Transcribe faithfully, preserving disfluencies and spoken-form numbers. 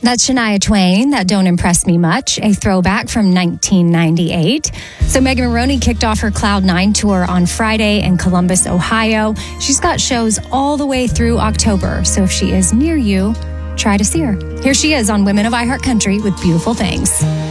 That's Shania Twain, That Don't Impress Me Much, a throwback from nineteen ninety-eight. So Megan Moroney kicked off her Cloud Nine tour on Friday in Columbus, Ohio. She's got shows all the way through October, so if she is near you, try to see her. Here she is on Women of iHeart Country with Beautiful Things.